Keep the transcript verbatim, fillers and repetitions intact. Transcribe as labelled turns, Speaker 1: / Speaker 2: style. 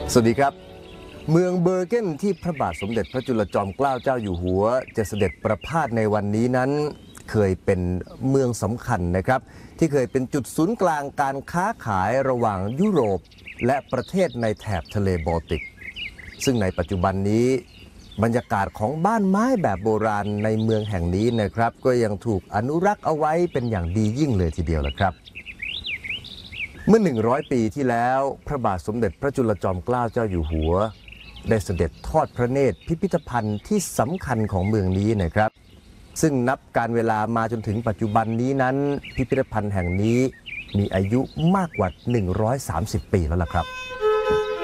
Speaker 1: สวัสดีครับเมืองเบอร์เกนที่พระบาทสมเด็จพระจุลจอมเกล้าเจ้าอยู่หัวจะเสด็จประพาสในวันนี้นั้นเคยเป็นเมืองสำคัญนะครับที่เคยเป็นจุดศูนย์กลางการค้าขายระหว่างยุโรปและประเทศในแถบทะเลบอลติกซึ่งในปัจจุบันนี้บรรยากาศของบ้านไม้แบบโบราณในเมืองแห่งนี้นะครับก็ยังถูกอนุรักษ์เอาไว้เป็นอย่างดียิ่งเลยทีเดียวละครับเมื่อหนึ่งร้อยปีที่แล้วพระบาทสมเด็จพระจุลจอมเกล้าเจ้าอยู่หัวได้เสด็จทอดพระเนตรพิพิธภัณฑ์ที่สำคัญของเมืองนี้นะครับซึ่งนับการเวลามาจนถึงปัจจุบันนี้นั้นพิพิธภัณฑ์แห่งนี้มีอายุมากกว่าหนึ่งร้อยสามสิบปีแล้วล่ะครับ